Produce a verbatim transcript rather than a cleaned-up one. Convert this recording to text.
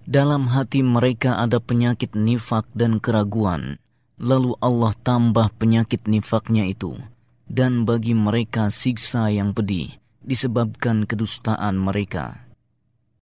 Dalam hati mereka ada penyakit nifak dan keraguan. Lalu Allah tambah penyakit nifaknya itu, dan bagi mereka siksa yang pedih disebabkan kedustaan mereka.